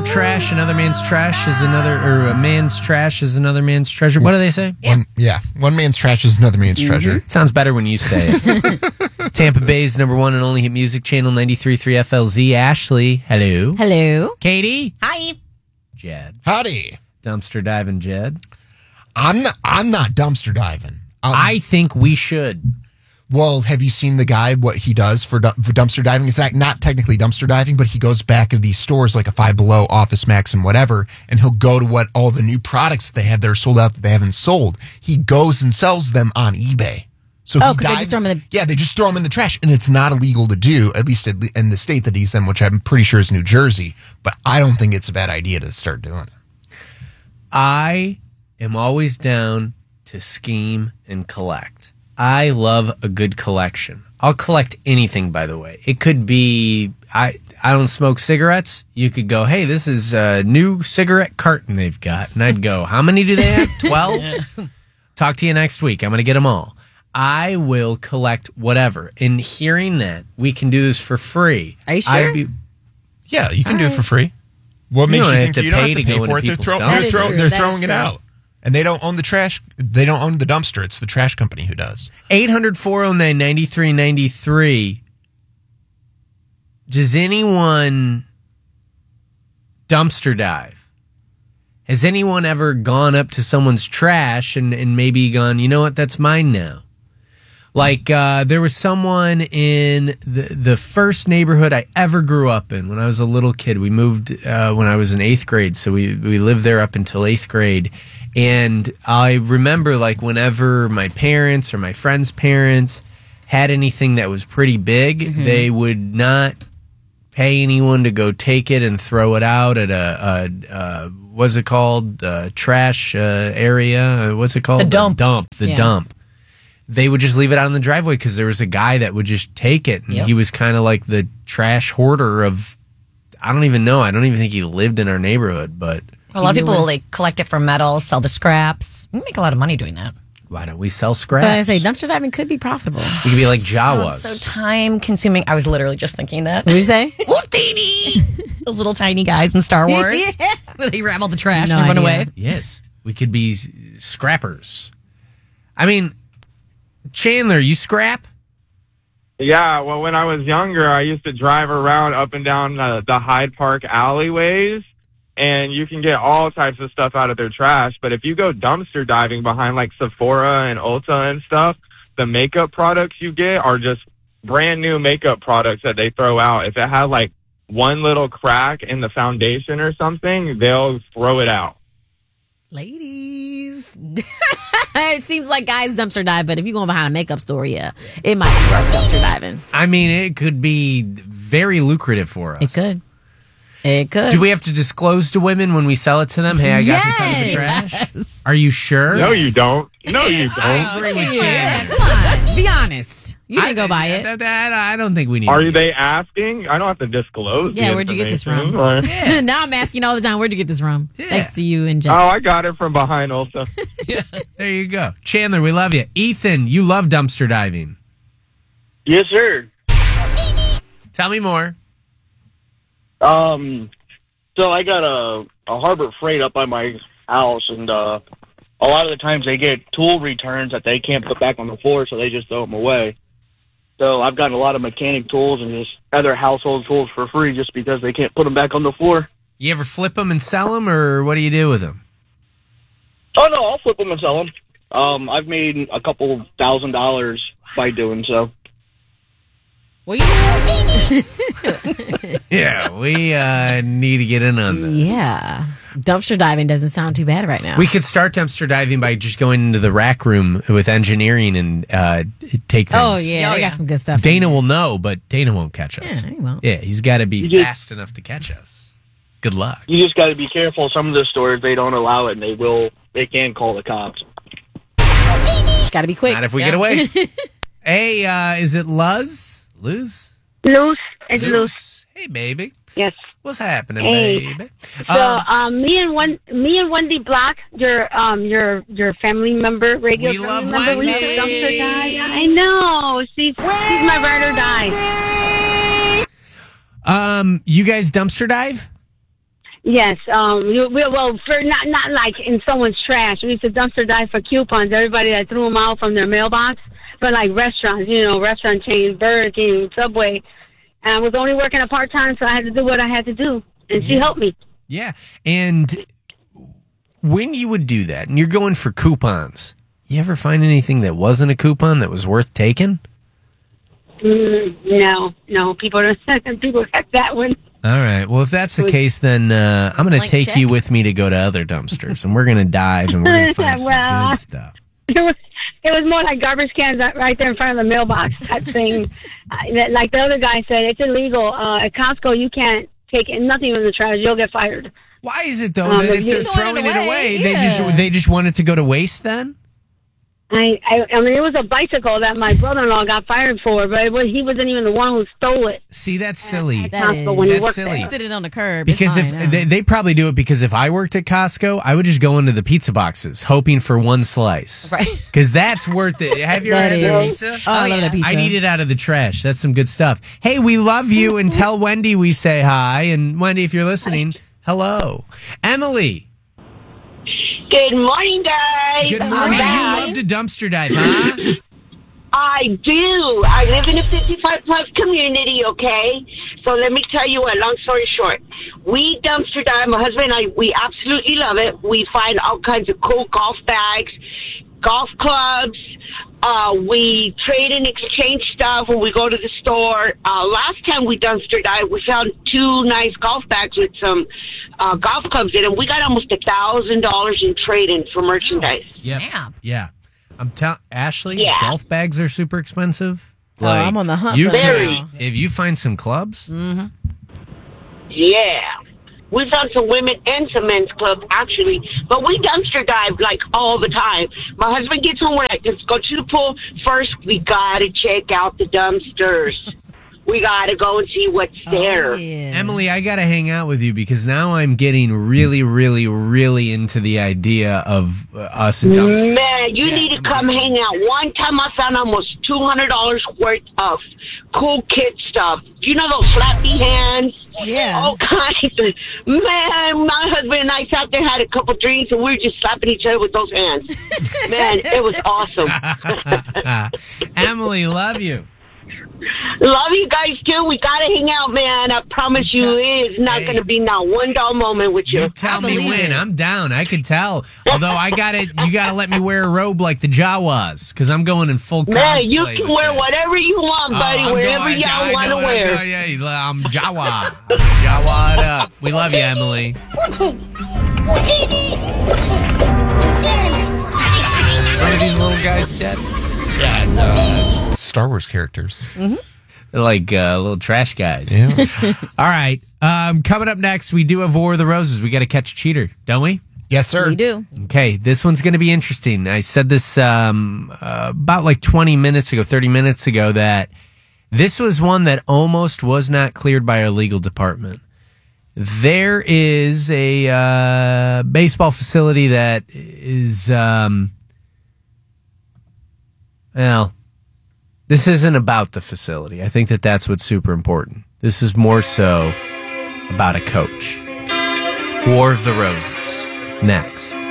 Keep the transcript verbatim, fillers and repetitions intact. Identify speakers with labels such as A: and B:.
A: trash, another man's trash is another, or a man's trash is another man's treasure. What do they say?
B: Yeah. One, yeah. One man's trash is another man's mm-hmm. treasure.
A: Sounds better when you say it. Tampa Bay's number one and only hit music channel, ninety-three point three F L Z. Ashley, hello.
C: Hello.
A: Katie.
C: Hi.
A: Jed.
B: Howdy.
A: Dumpster diving, Jed.
B: I'm not, I'm not dumpster diving. Um,
A: I think we should.
B: Well, have you seen the guy, what he does for, du- for dumpster diving? It's not, not technically dumpster diving, but he goes back to these stores like a Five Below, Office Max, and whatever, and he'll go to what all the new products that they have that are sold out that they haven't sold. He goes and sells them on eBay. So
C: oh, because they just throw them in the...
B: Yeah, they just throw them in the trash, and it's not illegal to do, at least in the state that he's in, which I'm pretty sure is New Jersey, but I don't think it's a bad idea to start doing it.
A: I am always down to scheme and collect. I love a good collection. I'll collect anything, by the way. It could be, I I don't smoke cigarettes. You could go, hey, this is a new cigarette carton they've got. And I'd go, how many do they have? twelve? Talk to you next week. I'm going to get them all. I will collect whatever. And hearing that, we can do this for free.
C: Are you sure?
B: Be, yeah, you can all do right. it for free. What makes you, you think that you don't have to pay for it? They're, throw, they're, throw, they're throwing it out. And they don't own the trash. They don't own the dumpster. It's the trash company who does.
A: eight hundred, four oh nine, nine three nine three. Does anyone dumpster dive? Has anyone ever gone up to someone's trash and, and maybe gone, you know what, that's mine now? Like, uh, there was someone in the the first neighborhood I ever grew up in when I was a little kid. We moved uh, when I was in eighth grade, so we, we lived there up until eighth grade. And I remember, like, whenever my parents or my friends' parents had anything that was pretty big, mm-hmm. they would not pay anyone to go take it and throw it out at a, a, a what's it called, a trash uh, area? What's it called?
C: The dump.
A: The dump. The yeah. dump. They would just leave it out in the driveway because there was a guy that would just take it. And yep. he was kind of like the trash hoarder of, I don't even know. I don't even think he lived in our neighborhood, but...
C: A lot of people will like collect it for metal, sell the scraps. We make a lot of money doing that.
A: Why don't we sell scraps?
C: But I say dumpster diving could be profitable.
A: It could be like Jawas.
C: So time consuming. I was literally just thinking that.
A: What did you say?
C: Little teeny. Those little tiny guys in Star Wars. Yeah. Where they grab all the trash no and run idea. away.
A: Yes. We could be scrappers. I mean, Chandler, you scrap?
D: Yeah, well, when I was younger, I used to drive around up and down the, the Hyde Park alleyways. And you can get all types of stuff out of their trash. But if you go dumpster diving behind like Sephora and Ulta and stuff, the makeup products you get are just brand new makeup products that they throw out. If it had like one little crack in the foundation or something, they'll throw it out.
C: Ladies. It seems like guys dumpster dive, but if you're going behind a makeup store, yeah, it might be worth dumpster diving.
A: I mean, it could be very lucrative for us.
C: It could. It could.
A: Do we have to disclose to women when we sell it to them? Hey, I got
C: yes.
A: this out of the trash. Are you sure?
D: No, you don't. No, you don't.
A: I agree with you.
C: Yeah, come on. Be honest. You didn't I, go buy it.
A: I, I, I don't think we need
D: Are
A: to
D: they asking? I don't have to disclose.
C: Yeah, where'd you get this from?
A: Yeah.
C: Now I'm asking all the time, where'd you get this from?
A: Yeah.
C: Thanks to you and Jeff.
D: Oh, I got it from behind Ulta.
A: Yeah, there you go. Chandler, we love you. Ethan, you love dumpster diving.
E: Yes, sir.
A: Tell me more.
E: Um... So I got a, a Harbor Freight up by my house, and uh, a lot of the times they get tool returns that they can't put back on the floor, so they just throw them away. So I've gotten a lot of mechanic tools and just other household tools for free just because they can't put them back on the floor.
A: You ever flip them and sell them, or what do you do with them?
E: Oh, no, I'll flip them and sell them. Um, I've made a couple thousand dollars by doing so.
C: Well, you
A: yeah, we uh, need to get in on this.
C: Yeah. Dumpster diving doesn't sound too bad right now.
A: We could start dumpster diving by just going into the rack room with engineering and uh, take things.
C: Oh, yeah. Oh, I got yeah. some good stuff.
A: Dana will know, but Dana won't catch us.
C: Yeah, he won't.
A: Yeah, he's got to be
E: just,
A: fast enough to catch us. Good luck.
E: You just got to be careful. Some of the stores, they don't allow it, and they will. They can call the cops.
C: Just got to be quick.
A: Not if we
C: yeah.
A: get away. Hey, uh, is it Luz? Luz?
F: Luz. It's
A: Luz.
F: Luz.
A: Hey, baby.
F: Yes.
A: What's happening,
F: hey.
A: baby?
F: So, um, um, me and one, me and Wendy Block, your um, your your family member, radio
A: we
F: family
A: love
F: member,
A: Wendy.
F: we used to dumpster dive. I know. She's she's my ride or die.
A: Um, you guys dumpster dive?
F: Yes. Um. We, we, well, for not not like in someone's trash. We used to dumpster dive for coupons. Everybody that threw them out from their mailbox, but like restaurants, you know, restaurant chains, Burger King, Subway. And I was only working a part time, so I had to do what I had to do, and she helped me.
A: Yeah, and when you would do that, and you're going for coupons, you ever find anything that wasn't a coupon that was worth taking?
F: Mm, no, no. People don't. People got that one.
A: All right. Well, if that's the case, then uh, I'm going to
C: Blank
A: take
C: check.
A: you with me to go to other dumpsters, and we're going to dive, and we're going to find some
F: Well,
A: good stuff.
F: It was, it was more like garbage cans right there in front of the mailbox type thing. Uh, that- like the other guy said, it's illegal. Uh, at Costco, you can't take nothing in the trash. You'll get fired.
A: Why is it though
F: Um,
A: that
F: if
A: if
F: you-
A: they're
C: Throwing
A: throwing
C: it
A: it away,
C: away,
A: they
C: yeah.
A: just they just want it to go to waste? Then
F: I, I, I mean, it was a bicycle that my brother-in-law got fired for, but it was, he wasn't even the one who stole it.
A: see, that's silly.
C: That
F: Costco
C: is-
F: when he
A: That's
F: worked
A: silly.
F: there.
C: Sit it on the curb. It's
A: Because if
C: fine, uh.
A: they, they probably do it because if I worked at Costco, I would just go into the pizza boxes hoping for one slice.
C: Right.
A: Because that's worth it. Have you ever
C: That
A: had that
C: is.
A: pizza?
C: Oh, I love that pizza.
A: I need it out of the trash. That's some good stuff. Hey, we love you, and tell Wendy we say hi. And Wendy, if you're listening, hello. Emily,
G: Good morning, guys.
A: good
G: I'm
A: morning. You
G: back.
A: love to dumpster dive, huh?
G: I do. I live in a fifty-five plus community, okay? So let me tell you what, long story short. We dumpster dive, my husband and I, we absolutely love it. We find all kinds of cool golf bags, golf clubs. Uh, we trade and exchange stuff when we go to the store. Uh, last time we dumpster dived, we found two nice golf bags with some uh, golf clubs in them. We got almost a thousand dollars in trading for merchandise.
A: Yep.
C: Snap.
A: Yeah. I'm telling Ashley,
G: Yeah.
A: golf bags are super expensive.
C: Oh, I'm on the hunt
A: You
C: for
A: can-
G: Very.
A: if you find some clubs,
G: Yeah. We found some women and some men's clubs, actually. But we dumpster dive, like, all the time. My husband gets home, we're like, let's go to the pool. First, we got to check out the dumpsters. We got to go and see what's there.
C: Oh, yeah.
A: Emily, I got to hang out with you because now I'm getting really, really, really into the idea of uh, us dumpster.
G: Man, you
A: Yeah,
G: need to
A: I'm
G: come
A: good.
G: hang out. One time I found almost two hundred dollars worth of cool kid stuff. You know those flappy hands?
C: Yeah.
G: All kinds of... Man, my husband and I sat there, had a couple drinks, and we were just slapping each other with those hands. Man, it was awesome.
A: Emily, love you.
G: Love you guys, too. We got to hang out, man. I promise you, it is not
A: Hey.
G: going to be not one dull moment with you.
A: You tell
C: I
A: me
C: believe
A: when.
C: it.
A: I'm down. I can tell. Although I got it, you got to let me wear a robe like the Jawas because I'm going in full cosplay.
G: Man, you can
A: with
G: wear
A: this.
G: whatever you want,
A: Oh,
G: buddy.
A: I'm
G: whatever
A: going-
G: y'all
A: I
G: want to
A: know,
G: wear.
A: I'm, yeah, yeah, I'm Jawa. Jawa it up. We love you, Emily. Remember these little guys, Chad? Yeah,
B: Star Wars characters.
A: they're like uh, little trash guys.
B: Yeah.
A: All right. Um, coming up next, we do have War of the Roses. We got to catch a cheater, don't we?
B: Yes, sir.
C: We do.
A: Okay, this one's going to be interesting. I said this um, uh, about like twenty minutes ago, thirty minutes ago, that this was one that almost was not cleared by our legal department. There is a uh, baseball facility that is, um, well, this isn't about the facility. I think that that's what's super important. This is more so about a coach. War of the Roses. Next.